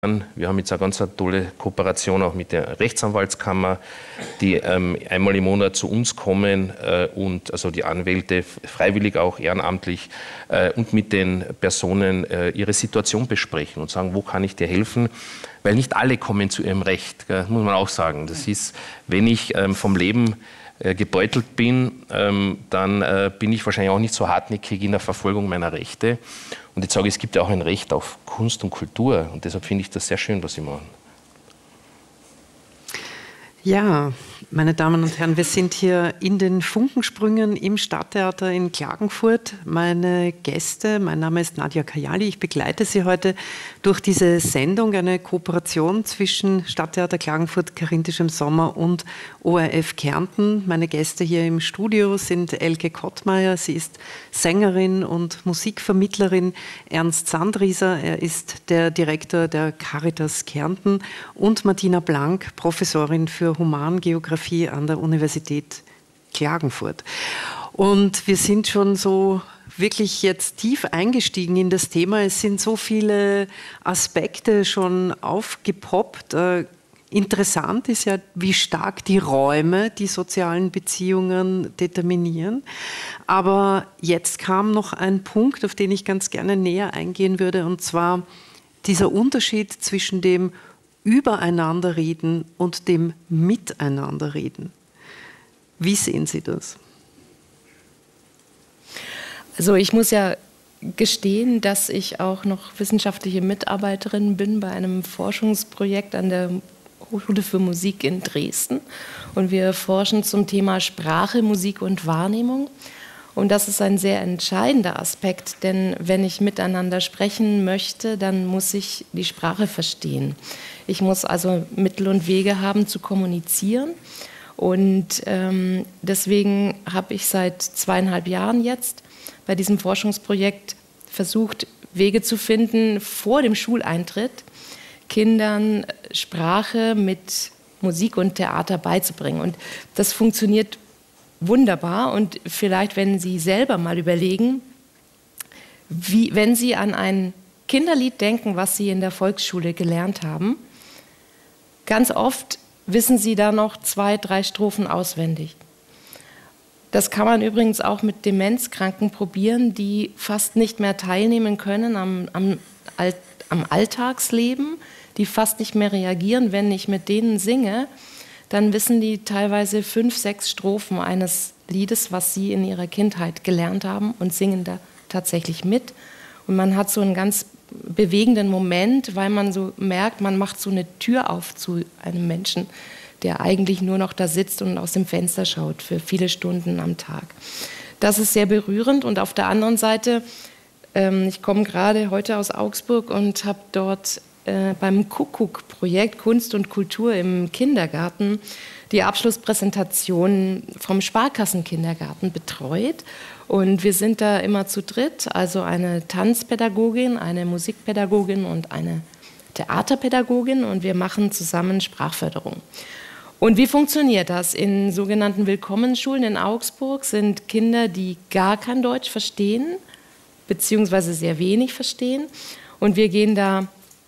Wir haben jetzt eine ganz tolle Kooperation auch mit der Rechtsanwaltskammer, die einmal im Monat zu uns kommen und also die Anwälte freiwillig auch ehrenamtlich und mit den Personen ihre Situation besprechen und sagen, wo kann ich dir helfen? Weil nicht alle kommen zu ihrem Recht, muss man auch sagen. Das ist, wenn ich vom Leben gebeutelt bin, dann bin ich wahrscheinlich auch nicht so hartnäckig in der Verfolgung meiner Rechte. Und ich sage, es gibt ja auch ein Recht auf Kunst und Kultur. Und deshalb finde ich das sehr schön, was Sie machen. Ja, meine Damen und Herren, wir sind hier in den Funkensprüngen im Stadttheater in Klagenfurt. Meine Gäste, mein Name ist Nadja Kajali, ich begleite Sie heute durch diese Sendung, eine Kooperation zwischen Stadttheater Klagenfurt, Charinthischem Sommer und ORF Kärnten. Meine Gäste hier im Studio sind Elke Kottmeier, sie ist Sängerin und Musikvermittlerin, Ernst Sandrieser, er ist der Direktor der Caritas Kärnten, und Martina Blank, Professorin für Humangeografie an der Universität Klagenfurt. Und wir sind schon so wirklich jetzt tief eingestiegen in das Thema. Es sind so viele Aspekte schon aufgepoppt. Interessant ist ja, wie stark die Räume die sozialen Beziehungen determinieren. Aber jetzt kam noch ein Punkt, auf den ich ganz gerne näher eingehen würde, und zwar dieser Unterschied zwischen dem Übereinanderreden und dem Miteinanderreden. Wie sehen Sie das? Also ich muss ja gestehen, dass ich auch noch wissenschaftliche Mitarbeiterin bin bei einem Forschungsprojekt an der Hochschule für Musik in Dresden. Und wir forschen zum Thema Sprache, Musik und Wahrnehmung. Und das ist ein sehr entscheidender Aspekt, denn wenn ich miteinander sprechen möchte, dann muss ich die Sprache verstehen. Ich muss also Mittel und Wege haben zu kommunizieren. Und deswegen habe ich seit 2,5 Jahren jetzt bei diesem Forschungsprojekt versucht, Wege zu finden, vor dem Schuleintritt Kindern Sprache mit Musik und Theater beizubringen. Und das funktioniert wunderbar. Und vielleicht, wenn Sie selber mal überlegen, wenn Sie an ein Kinderlied denken, was Sie in der Volksschule gelernt haben, ganz oft wissen Sie da noch 2, 3 Strophen auswendig. Das kann man übrigens auch mit Demenzkranken probieren, die fast nicht mehr teilnehmen können am Alltagsleben, die fast nicht mehr reagieren. Wenn ich mit denen singe, dann wissen die teilweise 5, 6 Strophen eines Liedes, was sie in ihrer Kindheit gelernt haben, und singen da tatsächlich mit. Und man hat so einen ganz bewegenden Moment, weil man so merkt, man macht so eine Tür auf zu einem Menschen, der eigentlich nur noch da sitzt und aus dem Fenster schaut für viele Stunden am Tag. Das ist sehr berührend. Und auf der anderen Seite, ich komme gerade heute aus Augsburg und habe dort beim Kuckuck-Projekt Kunst und Kultur im Kindergarten die Abschlusspräsentation vom Sparkassenkindergarten betreut. Und wir sind da immer zu dritt, also eine Tanzpädagogin, eine Musikpädagogin und eine Theaterpädagogin, und wir machen zusammen Sprachförderung. Und wie funktioniert das? In sogenannten Willkommensschulen in Augsburg sind Kinder, die gar kein Deutsch verstehen, beziehungsweise sehr wenig verstehen. Und wir gehen da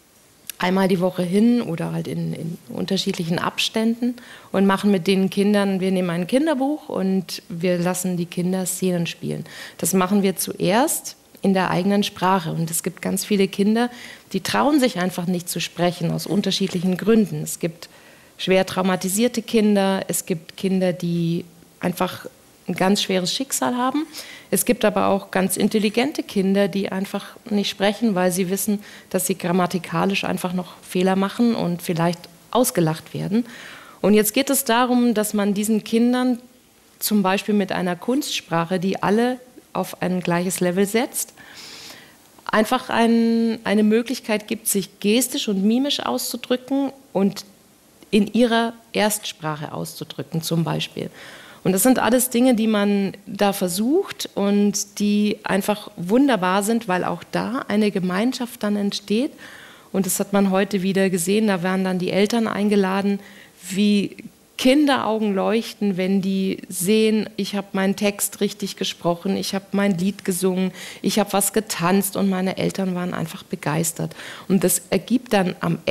einmal die Woche hin oder halt in unterschiedlichen Abständen und machen mit den Kindern, wir nehmen ein Kinderbuch und wir lassen die Kinder Szenen spielen. Das machen wir zuerst in der eigenen Sprache. Und es gibt ganz viele Kinder, die trauen sich einfach nicht zu sprechen, aus unterschiedlichen Gründen. Es gibt schwer traumatisierte Kinder, es gibt Kinder, die einfach ein ganz schweres Schicksal haben. Es gibt aber auch ganz intelligente Kinder, die einfach nicht sprechen, weil sie wissen, dass sie grammatikalisch einfach noch Fehler machen und vielleicht ausgelacht werden. Und jetzt geht es darum, dass man diesen Kindern zum Beispiel mit einer Kunstsprache, die alle auf ein gleiches Level setzt, einfach eine Möglichkeit gibt, sich gestisch und mimisch auszudrücken und in ihrer Erstsprache auszudrücken zum Beispiel. Und das sind alles Dinge, die man da versucht und die einfach wunderbar sind, weil auch da eine Gemeinschaft dann entsteht. Und das hat man heute wieder gesehen, da werden dann die Eltern eingeladen, wie Kinderaugen leuchten, wenn die sehen, ich habe meinen Text richtig gesprochen, ich habe mein Lied gesungen, ich habe was getanzt und meine Eltern waren einfach begeistert. Und das ergibt dann am